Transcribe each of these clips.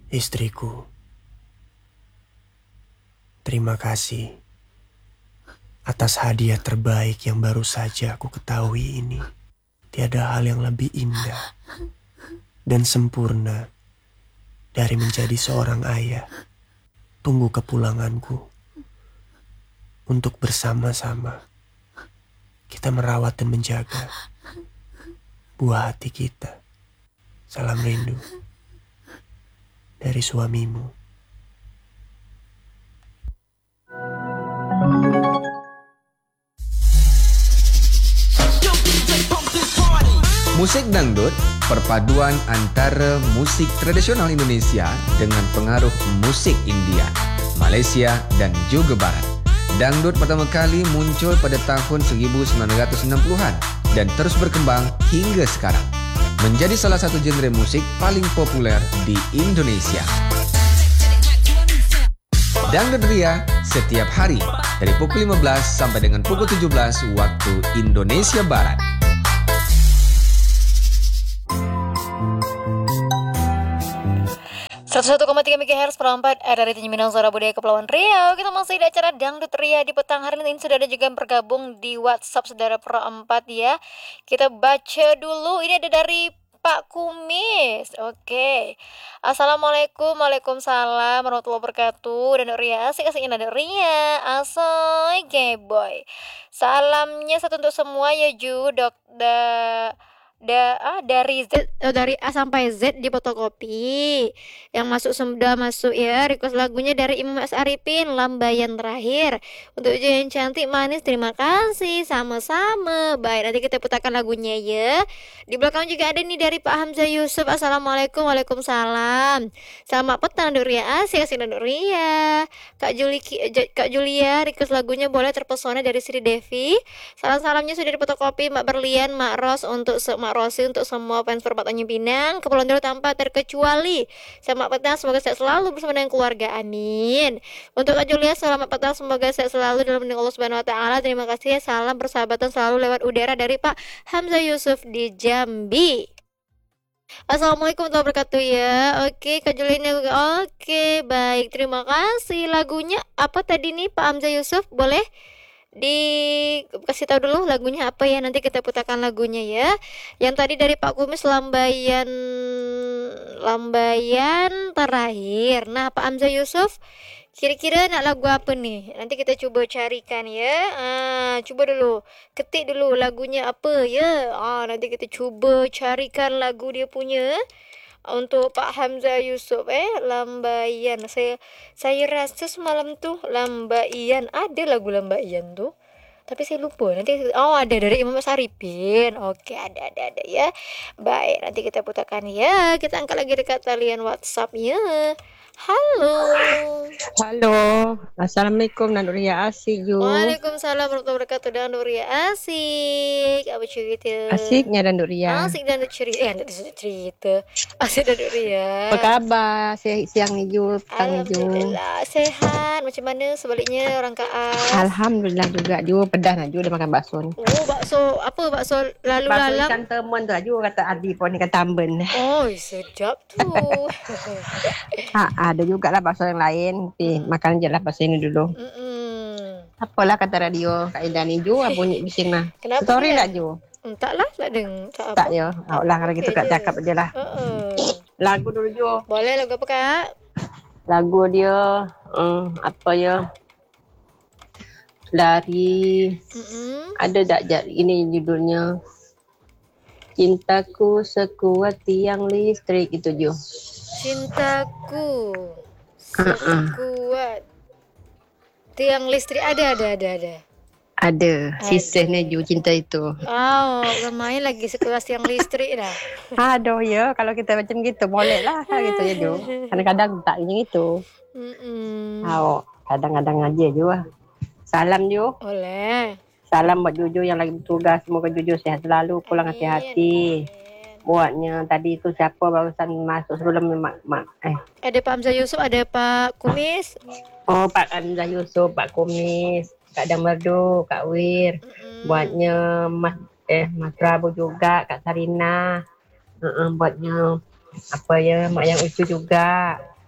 Istriku, terima kasih atas hadiah terbaik yang baru saja aku ketahui ini. Tiada hal yang lebih indah dan sempurna dari menjadi seorang ayah. Tunggu kepulanganku untuk bersama-sama kita merawat dan menjaga buah hati kita. Salam rindu dari suamimu. Musik dangdut, perpaduan antara musik tradisional Indonesia dengan pengaruh musik India, Malaysia dan juga Barat. Dangdut pertama kali muncul pada tahun 1960-an dan terus berkembang hingga sekarang. Menjadi salah satu genre musik paling populer di Indonesia. Dangdut Ria setiap hari dari pukul 15 sampai dengan pukul 17 waktu Indonesia Barat. 101,3 MHz per 4 dari Tanjung Minang Suara Budaya Kepulauan Riau. Kita masih di acara Dangdut Ria di petang hari ini. Sudah ada juga yang bergabung di WhatsApp Saudara Pro 4 ya. Kita baca dulu. Ini ada dari Pak Kumis. Oke. Assalamualaikum. Waalaikumsalam warahmatullahi wabarakatuh. Dangdut Ria asik-asiknya Dangdut Ria. Asoy boy. Salamnya satu untuk semua ya Ju. Dari dari A sampai Z di fotokopi. Yang masuk sudah masuk ya. Request lagunya dari Imam S. Arifin, Lambayan Terakhir. Untuk ujian yang cantik manis, terima kasih. Sama-sama. Baik, nanti kita putarkan lagunya ya. Di belakang juga ada nih dari Pak Hamzah Yusuf. Assalamualaikum. Waalaikumsalam. Selamat petang Dangdut Ria. Asik-asik Dangdut Ria. Kak Julia request lagunya boleh terpesona dari Sri Devi. Salam-salamnya sudah di fotokopi Mbak Berlian, Mak Ros untuk Mak Rosi, untuk semua fans Perempat Tanjung Pinang, Kepulauan Riau tanpa terkecuali. Selamat petang, semoga sehat selalu bersama dengan keluarga. Amin. Untuk Kak Julia, selamat petang, semoga sehat selalu dalam lindungan Allah Subhanahu wa taala. Terima kasih ya. Salam persahabatan selalu lewat udara dari Pak Hamzah Yusuf di Jambi. Assalamualaikum warahmatullahi wabarakatuh ya. Oke, Kak Julia. Oke, baik. Terima kasih. Lagunya apa tadi nih Pak Hamzah Yusuf? Boleh dikasih tahu dulu lagunya apa ya, nanti kita putarkan lagunya ya. Yang tadi dari Pak Kumis Lambayan Terakhir. Nah Pak Hamzah Yusuf kira-kira nak lagu apa nih, nanti kita coba carikan ya. Coba dulu ketik dulu lagunya apa ya. Nanti kita coba carikan lagu dia punya. Untuk Pak Hamzah Yusuf Lambayan. Saya rasa semalam tuh Lambayan, ada lagu Lambayan tuh, tapi saya lupa. Nanti ada dari Imam Saripin. Oke, ada ya. Baik, nanti kita putarkan ya. Kita angkat lagi dekat talian WhatsApp-nya. Halo. Assalamualaikum Dangdut Ria asik Ju. Waalaikumsalam warahmatullahi wabarakatuh. Dangdut Ria asik. Apa cerita? Asiknya Dangdut Ria. Asik Dangdut cerita. Cerita. Asik Dangdut Ria. Apa kabar siang ni Ju, petang ni Ju? Alhamdulillah sehat. Macam mana sebaliknya orang Kaas? Alhamdulillah juga Ju, pedas nak Ju dah makan bakso ni. Oh, bakso apa? Bakso lalu Bakso lalang. ikan temun tu Ju kata Adi pun ikan tamben. Oh, sedap tu. Ada jugalah bakso yang lain. Tapi makan je lah bakso ini dulu. Apalah kata radio Kak Ida ni Ju, bunyi bising lah. Kenapa Story dia? tak Ju? Entahlah, tak dengar. Tak apa. Tak ya. Lah kalau gitu Kak cakap je lah. Lagu dulu Ju. Boleh lagu apa Kak? Lagu dia apa ya? Dari ada tak ini judulnya Cintaku Sekuat Tiang Listrik itu Ju. Cintaku sekuat tiang listrik. Ada. Ada sisihnya Ju cinta itu. Oh, lumayan lagi sekuat tiang listrik dah. Aduh ya, kalau kita macam gitu boleh lah gitu ya Ju. Kadang-kadang tak macam itu. Kadang-kadang aja Ju. Salam Ju. Oleh. Salam buat Juju yang lagi bertugas. Semoga Juju sehat selalu, pulang hati-hati. Buatnya tadi itu siapa barusan masuk sebelum mak. Ada Pak Hamzah Yusuf, ada Pak Kumis. Oh, Pak Hamzah Yusuf, Pak Kumis, Kak Damerdu, Kak Wir. Buatnya Mas Prabu juga, Kak Sarina. Buatnya apa ya, Mak Yang Ucu juga.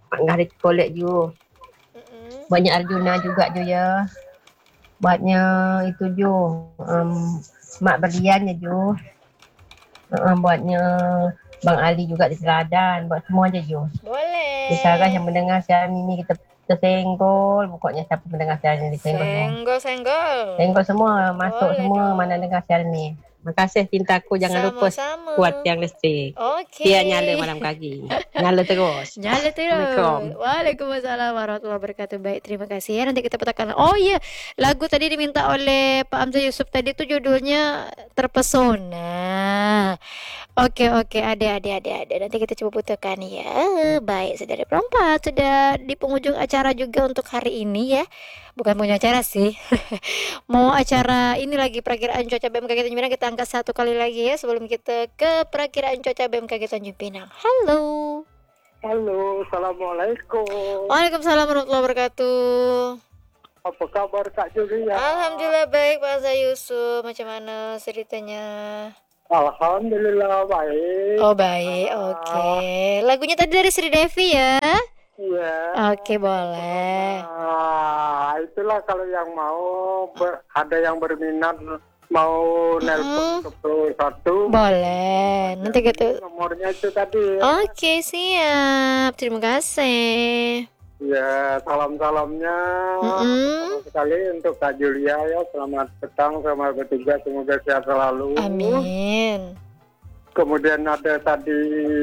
mak ngah di kolek ju. Banyak Arjuna juga ju ya. Buatnya itu ju, mak berlian ya ju. Buatnya Bang Ali juga di Seladan, buat semua aja ju. Boleh. Sekarang yang mendengar siaran ini kita senggol, pokoknya siapa mendengar siaran ini senggol. Senggol semua, masuk Boleh semua dong. mana dengar siaran ini. Makasih cintaku, jangan lupa Sama-sama. kuat tiang listrik. Oke. Dia nyala malam pagi. Nyala terus. Nyala terus. Assalamualaikum. Waalaikumsalam warahmatullahi wabarakatuh. Baik, terima kasih ya. Nanti kita putarkan. Oh iya, lagu tadi diminta oleh Pak Hamzah Yusuf tadi tuh judulnya Terpesona. Oke, ada. Nanti kita coba putarkan ya. Baik, saudara perempat, sudah di penghujung acara juga untuk hari ini ya. Bukan punya acara sih. Mau acara ini lagi perakiraan cuaca BMKG Tanjung Pinang, kita angkat satu kali lagi ya sebelum kita ke perakiraan cuaca BMKG Tanjung Pinang. Halo. Halo, assalamualaikum. Waalaikumsalam warahmatullahi wabarakatuh. Apa kabar Kak Julia? Alhamdulillah baik Pak Hamzah Yusuf. Macam mana ceritanya? Alhamdulillah baik. Oh baik, oke. Lagunya tadi dari Sri Devi ya? Iya. Oke, boleh. Nah, itulah kalau yang mau ada yang berminat mau nelpon ke Pro 1. Boleh. Nanti kita. Nomornya itu tadi. Oke, siap. Terima kasih. Ya, salam-salamnya pertama sekali untuk Kak Julia ya. Selamat petang, selamat bertugas, semoga sehat selalu. Amin. Kemudian ada tadi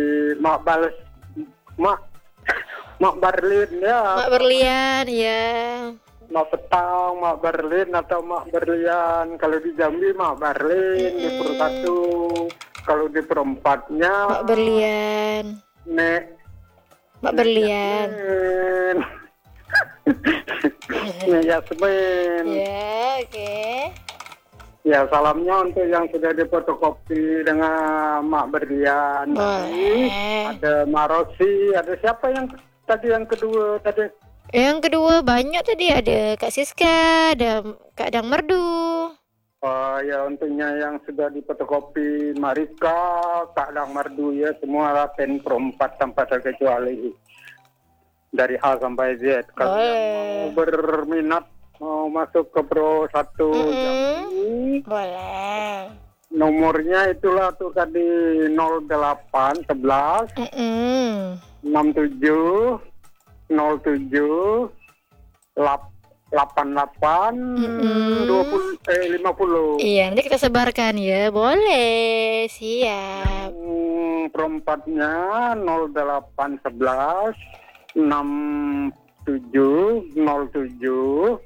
Mak Berlin ya. Mak Berlian ya. Mak Petang, Mak Berlin atau Mak Berlian. Kalau di Jambi Mak Berlin, di Purwatu. Kalau di perempatnya Mak Berlian. Mak Berlian. Yasmin. Ya, oke. Ya, salamnya untuk yang sudah difotokopi dengan Mak Berlian. Boleh. Ada Mak Rosi, ada siapa yang tadi yang kedua tadi? Yang kedua banyak tadi, ada Kak Siska, ada Kak Dang Merdu. Ya untuknya yang sudah difotokopi Marika, Kak Dang Merdu ya, semua Raten perempat tanpa terkecuali. Dari A sampai Z. Kalau yang mau berminat mau masuk ke Pro 1 Jambi, boleh. nomornya itulah tuh tadi 08 11 67 07 88 50. Iya, nanti kita sebarkan ya. Boleh, siap. Perempatnya 08 11 67 07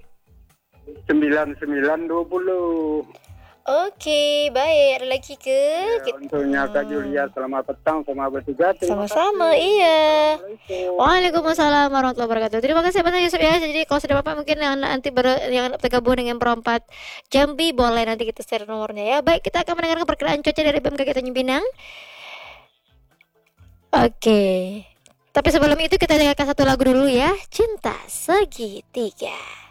9920. Oke, baik. Ada lagi ke? Ya, untuknya Kak Julia, selamat petang, selamat bertugas. Sama-sama, iya. Waalaikumsalam warahmatullahi wabarakatuh. Terima kasih Pak Yusuf ya. Jadi kalau sudah Bapak mungkin yang nanti yang tergabung dengan perempat Jambi, boleh nanti kita share nomornya ya. Baik, kita akan mendengarkan perkiraan cuaca dari BMKG Tanjung Pinang. Oke. Tapi sebelum itu kita dengarkan satu lagu dulu ya. Cinta Segitiga.